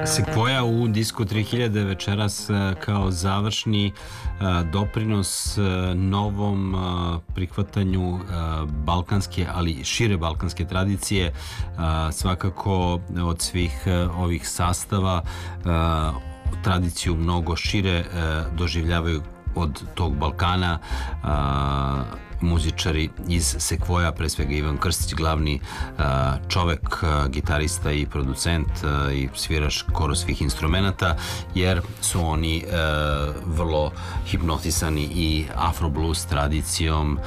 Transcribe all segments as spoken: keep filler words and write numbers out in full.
Sekvoja u Disco tri hiljade večeras kao završni doprinos novom prihvatanju balkanske, ali šire balkanske tradicije. Svakako od svih ovih sastava tradiciju mnogo šire doživljavaju od tog Balkana muzičari iz Sekvoja, pre svega Ivan Krstić, glavni čovek, gitarista i producent i sviraš skoro svih instrumenta, jer su oni vrlo hipnotisani i afro blues tradicijom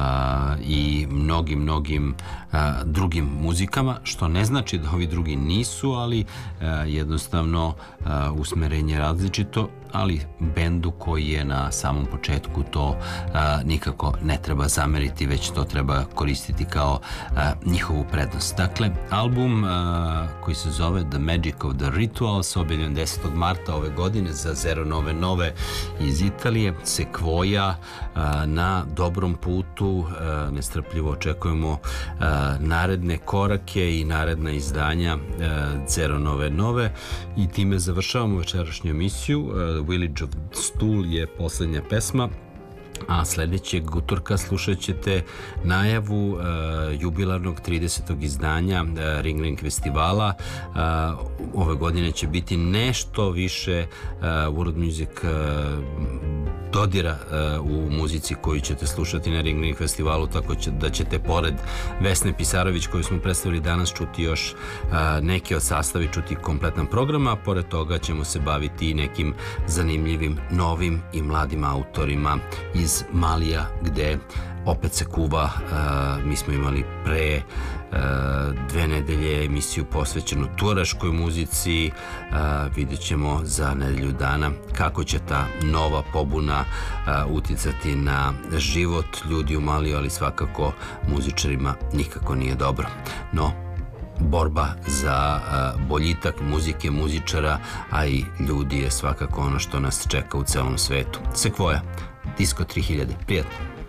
i mnogim, mnogim drugim muzikama, što ne znači da ovi drugi nisu, ali jednostavno usmerenje različito, ali bendu koji je na samom početku to nikako ne treba zameriti, već to treba koristiti kao njihovu prednost. Dakle, album koji se zove The Magic of the Rituals, objavljen desetog marta ove godine za Zero Nove Nove iz Italije. Sekvoja na dobrom putu, nestrpljivo očekujemo naredne korake i naredna izdanja Zero Nove Nove i time završavamo večerašnju emisiju. Village of Stool je poslednja pesma, a sledećeg utorka slušat ćete najavu uh, jubilarnog tridesetog izdanja uh, Ring Ring festivala. Uh, ove godine će biti nešto više uh, world music uh, dodira uh, u muzici koju ćete slušati na Ring Ring festivalu, tako će, da ćete pored Vesne Pisarović koju smo predstavili danas čuti još uh, neke od sastavi, čuti kompletan program, a pored toga ćemo se baviti i nekim zanimljivim novim i mladim autorima iz Malija, gde opet se kuva. Uh, mi smo imali pre uh, dve nedelje emisiju posvećenu tuaraškoj muzici. Uh, vidjet ćemo za nedelju dana kako će ta nova pobuna uh, uticati na život ljudi u Maliju, ali svakako muzičarima nikako nije dobro. No, borba za uh, boljitak muzike, muzičara, a i ljudi je svakako ono što nas čeka u celom svetu. Sekvoja, Disco tri hiljade. Prijatno.